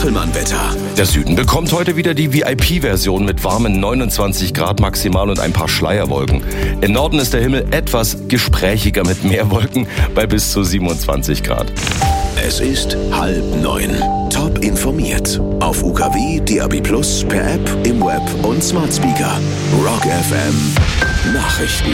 Staffelmann-Wetter. Der Süden bekommt heute wieder die VIP-Version mit warmen 29 Grad maximal und ein paar Schleierwolken. Im Norden ist der Himmel etwas gesprächiger mit mehr Wolken bei bis zu 27 Grad. Es ist 8:30. Top informiert. Auf UKW, DAB+, per App, im Web und Smart Speaker. Rock FM Nachrichten.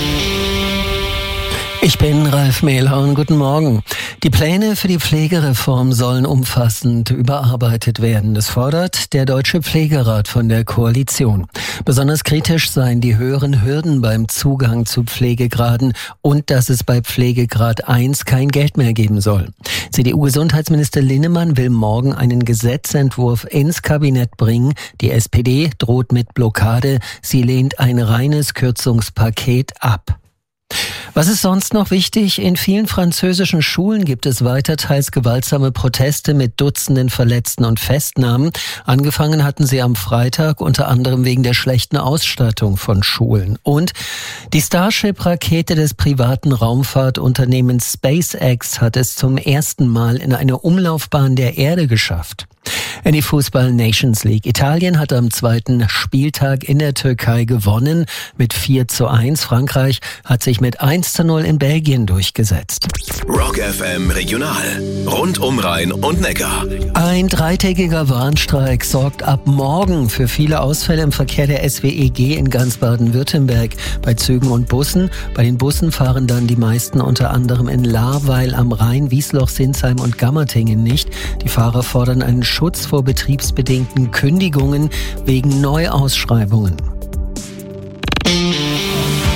Ich bin Ralf Mehlhorn, guten Morgen. Die Pläne für die Pflegereform sollen umfassend überarbeitet werden. Das fordert der Deutsche Pflegerat von der Koalition. Besonders kritisch seien die höheren Hürden beim Zugang zu Pflegegraden und dass es bei Pflegegrad 1 kein Geld mehr geben soll. CDU-Gesundheitsminister Linnemann will morgen einen Gesetzentwurf ins Kabinett bringen. Die SPD droht mit Blockade. Sie lehnt ein reines Kürzungspaket ab. Was ist sonst noch wichtig? In vielen französischen Schulen gibt es weiter teils gewaltsame Proteste mit Dutzenden Verletzten und Festnahmen. Angefangen hatten sie am Freitag, unter anderem wegen der schlechten Ausstattung von Schulen. Und die Starship-Rakete des privaten Raumfahrtunternehmens SpaceX hat es zum ersten Mal in eine Umlaufbahn der Erde geschafft. In die Fußball-Nations League. Italien hat am zweiten Spieltag in der Türkei gewonnen mit 4:1. Frankreich hat sich mit 1:0 in Belgien durchgesetzt. Rock FM Regional. Rund um Rhein und Neckar. Ein dreitägiger Warnstreik sorgt ab morgen für viele Ausfälle im Verkehr der SWEG in ganz Baden-Württemberg bei Zügen und Bussen. Bei den Bussen fahren dann die meisten unter anderem in Lahrweil am Rhein, Wiesloch, Sinsheim und Gammertingen nicht. Die Fahrer fordern einen Schutz vor betriebsbedingten Kündigungen wegen Neuausschreibungen.